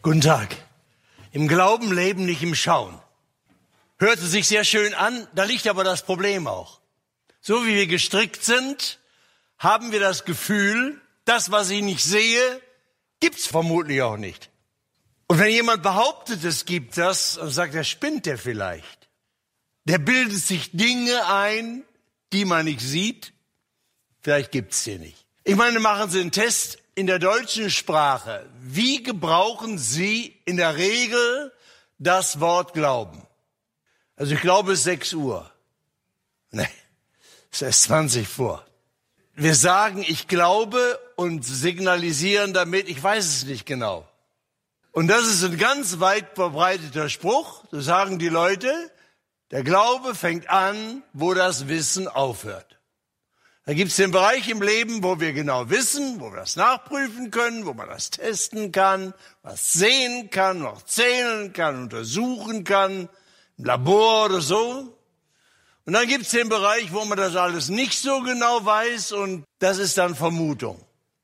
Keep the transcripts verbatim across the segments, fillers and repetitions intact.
Guten Tag. Im Glauben leben, nicht im Schauen. Hörte sich sehr schön an, da liegt aber das Problem auch. So wie wir gestrickt sind, haben wir das Gefühl, das, was ich nicht sehe, gibt's vermutlich auch nicht. Und wenn jemand behauptet, es gibt das, dann sagt er, spinnt der vielleicht. Der bildet sich Dinge ein, die man nicht sieht. Vielleicht gibt's sie nicht. Ich meine, machen Sie einen Test in der deutschen Sprache. Wie gebrauchen Sie in der Regel das Wort Glauben? Also ich glaube, es ist sechs Uhr. Nee, es ist erst zwanzig vor. Wir sagen, ich glaube und signalisieren damit, ich weiß es nicht genau. Und das ist ein ganz weit verbreiteter Spruch. Das sagen die Leute. Der Glaube fängt an, wo das Wissen aufhört. Da gibt es den Bereich im Leben, wo wir genau wissen, wo wir das nachprüfen können, wo man das testen kann, was sehen kann, noch zählen kann, untersuchen kann, im Labor oder so. Und dann gibt es den Bereich, wo man das alles nicht so genau weiß und das ist dann Vermutung.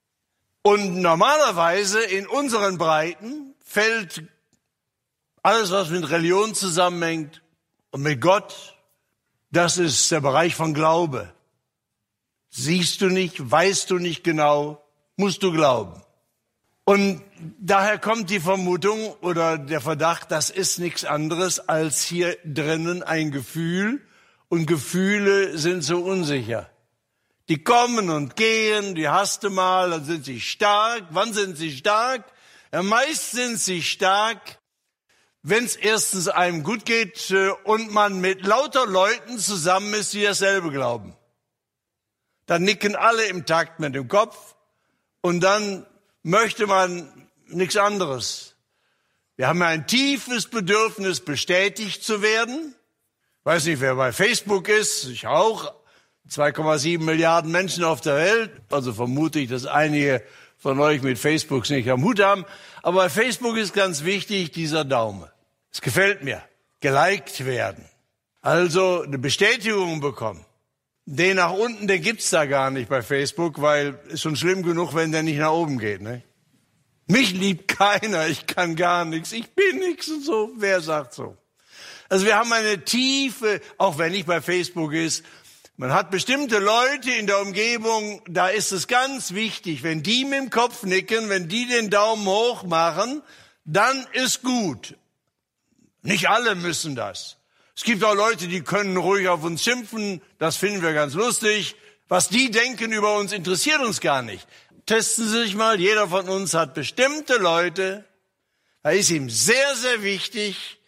Und normalerweise in unseren Breiten fällt alles, was mit Religion zusammenhängt und mit Gott, das ist der Bereich von Glaube. Siehst du nicht, weißt du nicht genau, musst du glauben. Und daher kommt die Vermutung oder der Verdacht, das ist nichts anderes als hier drinnen ein Gefühl. Und Gefühle sind so unsicher. Die kommen und gehen, die hast du mal, dann sind sie stark. Wann sind sie stark? Ja, meist sind sie stark, wenn es erstens einem gut geht und man mit lauter Leuten zusammen ist, die dasselbe glauben. Dann nicken alle im Takt mit dem Kopf und dann möchte man nichts anderes. Wir haben ein tiefes Bedürfnis, bestätigt zu werden. Ich weiß nicht, wer bei Facebook ist, ich auch. zwei Komma sieben Milliarden Menschen auf der Welt. Also vermute ich, dass einige von euch mit Facebook nicht am Hut haben. Aber bei Facebook ist ganz wichtig dieser Daumen. Es gefällt mir. Geliked werden. Also eine Bestätigung bekommen. Den nach unten, den gibt's da gar nicht bei Facebook, weil ist schon schlimm genug, wenn der nicht nach oben geht. Ne? Mich liebt keiner, ich kann gar nichts, ich bin nichts und so. Wer sagt so? Also wir haben eine tiefe, auch wenn nicht bei Facebook ist, man hat bestimmte Leute in der Umgebung, da ist es ganz wichtig, wenn die mit dem Kopf nicken, wenn die den Daumen hoch machen, dann ist gut. Nicht alle müssen das. Es gibt auch Leute, die können ruhig auf uns schimpfen, das finden wir ganz lustig. Was die denken über uns, interessiert uns gar nicht. Testen Sie sich mal, jeder von uns hat bestimmte Leute, da ist ihm sehr, sehr wichtig,